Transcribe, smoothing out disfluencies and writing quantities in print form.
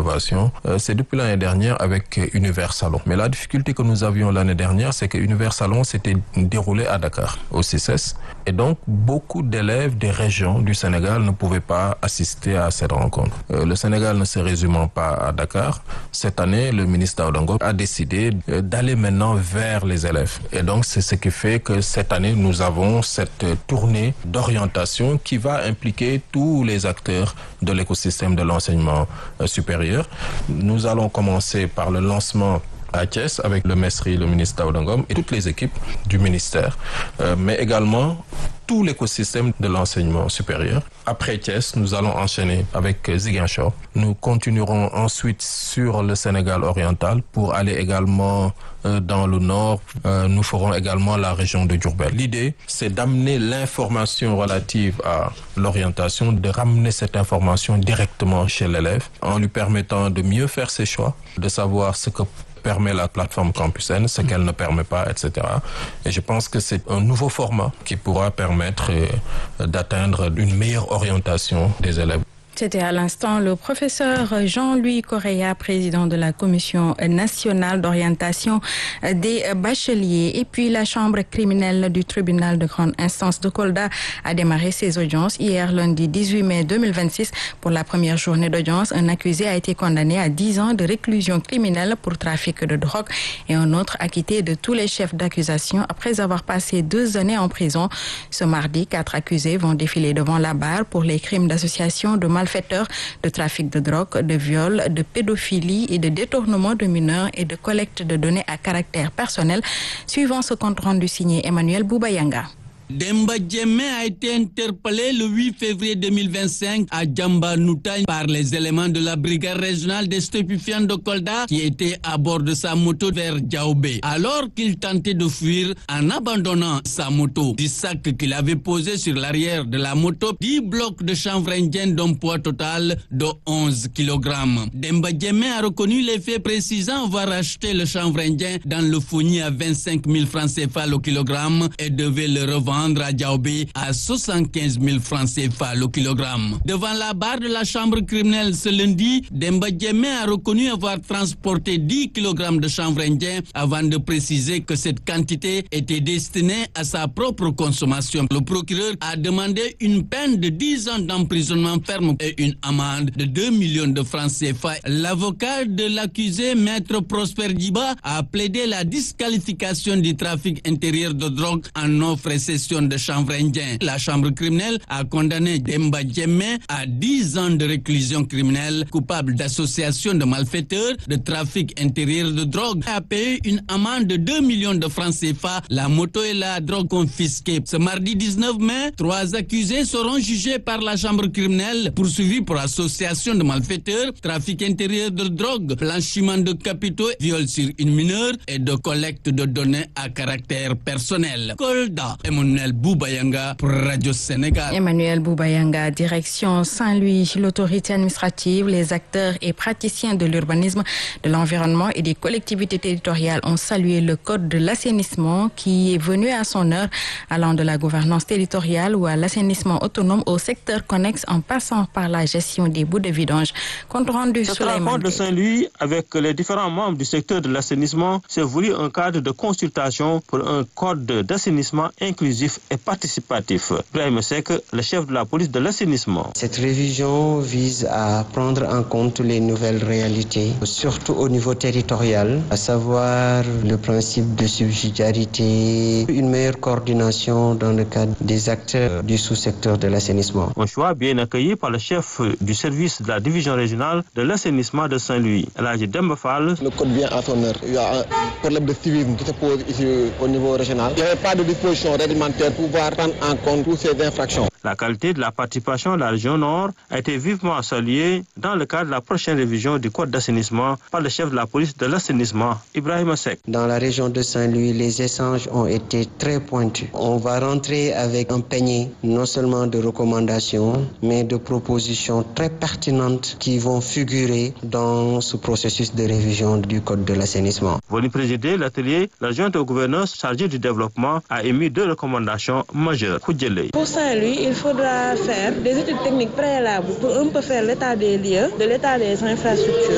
d'innovation, c'est depuis l'année dernière avec Univers Salon. Mais la difficulté que nous avions l'année dernière, c'est que Univers Salon s'était déroulé à Dakar, au CICES. Et donc, beaucoup d'élèves des régions du Sénégal ne pouvaient pas assister à cette rencontre. Le Sénégal ne se résumant pas à Dakar, cette année, le ministre Daouda Ngom a décidé d'aller maintenant vers les élèves. Et donc, c'est ce qui fait que cette année, nous avons cette tournée d'orientation qui va impliquer tous les acteurs de l'écosystème de l'enseignement supérieur. Nous allons commencer par le lancement à Thiès avec le MESRI, le ministre Daouda Ngom et toutes les équipes du ministère, mais également tout l'écosystème de l'enseignement supérieur. Après Thiès, nous allons enchaîner avec Ziguinchor. Nous continuerons ensuite sur le Sénégal oriental pour aller également dans le nord. Nous ferons également la région de Diourbel. L'idée, c'est d'amener l'information relative à l'orientation, de ramener cette information directement chez l'élève en lui permettant de mieux faire ses choix, de savoir ce que permet la plateforme Campus N, ce qu'elle ne permet pas, etc. Et je pense que c'est un nouveau format qui pourra permettre d'atteindre une meilleure orientation des élèves. C'était à l'instant le professeur Jean-Louis Correa, président de la Commission nationale d'orientation des bacheliers. Et puis la chambre criminelle du tribunal de grande instance de Kolda a démarré ses audiences hier lundi 18 mai 2026. Pour la première journée d'audience, un accusé a été condamné à 10 ans de réclusion criminelle pour trafic de drogue et un autre acquitté de tous les chefs d'accusation après avoir passé 2 années en prison. Ce mardi, 4 accusés vont défiler devant la barre pour les crimes d'association de malfaiteurs, de trafic de drogue, de viol, de pédophilie et de détournement de mineurs et de collecte de données à caractère personnel, suivant ce compte rendu signé Emmanuel Boubayanga. Demba Djemé a été interpellé le 8 février 2025 à Djambanouta par les éléments de la brigade régionale des stupéfiants de Kolda qui étaient à bord de sa moto vers Djaoubé. Alors qu'il tentait de fuir en abandonnant sa moto, du sac qu'il avait posé sur l'arrière de la moto, 10 blocs de chanvre indien d'un poids total de 11 kg. Demba Djemé a reconnu les faits précisant avoir acheté le chanvre indien dans le fourni à 25 000 francs CFA le kilogramme et devait le revendre à Djaoubé à 75 000 francs CFA le kilogramme. Devant la barre de la chambre criminelle ce lundi, Demba Djemé a reconnu avoir transporté 10 kg de chanvre indien avant de préciser que cette quantité était destinée à sa propre consommation. Le procureur a demandé une peine de 10 ans d'emprisonnement ferme et une amende de 2 millions de francs CFA. L'avocat de l'accusé, Maître Prosper Diba, a plaidé la disqualification du trafic intérieur de drogue en offre et cession de chanvre indien. La chambre criminelle a condamné Demba Djemé à 10 ans de réclusion criminelle, coupable d'association de malfaiteurs, de trafic intérieur de drogue, a payé une amende de 2 millions de francs CFA, la moto et la drogue confisquées. Ce mardi 19 mai, 3 accusés seront jugés par la chambre criminelle, poursuivis pour association de malfaiteurs, trafic intérieur de drogue, blanchiment de capitaux, viol sur une mineure et de collecte de données à caractère personnel. Kolda, Emmanuel Boubayanga pour Radio Sénégal. Emmanuel Boubayanga, direction Saint-Louis. L'autorité administrative, les acteurs et praticiens de l'urbanisme, de l'environnement et des collectivités territoriales ont salué le code de l'assainissement qui est venu à son heure, allant de la gouvernance territoriale ou à l'assainissement autonome au secteur connexe en passant par la gestion des boues de vidange. Compte rendu sur la rencontre de Saint-Louis avec les différents membres du secteur de l'assainissement s'est voulu un cadre de consultation pour un code d'assainissement inclusif et participatif. Ibrahim Seck, le chef de la police de l'assainissement. Cette révision vise à prendre en compte les nouvelles réalités, surtout au niveau territorial, à savoir le principe de subsidiarité, une meilleure coordination dans le cadre des acteurs du sous-secteur de l'assainissement. Un choix bien accueilli par le chef du service de la division régionale de l'assainissement de Saint-Louis, Elhadji Demba Fall. Le code vient à son heure. Il y a un problème de civisme qui se pose ici au niveau régional. Il n'y avait pas de disposition réglementaire pour pouvoir prendre en compte toutes ces infractions. La qualité de la participation de la région Nord a été vivement saluée dans le cadre de la prochaine révision du code d'assainissement par le chef de la police de l'assainissement, Ibrahim Seck. Dans la région de Saint-Louis, les échanges ont été très pointus. On va rentrer avec un panier non seulement de recommandations, mais de propositions très pertinentes qui vont figurer dans ce processus de révision du code de l'assainissement. Venu présider l'atelier, l'adjointe au gouverneur chargé du développement a émis 2 recommandations majeures. Pour Saint-Louis, il faudra faire des études techniques préalables pour un peu faire l'état des lieux, de l'état des infrastructures.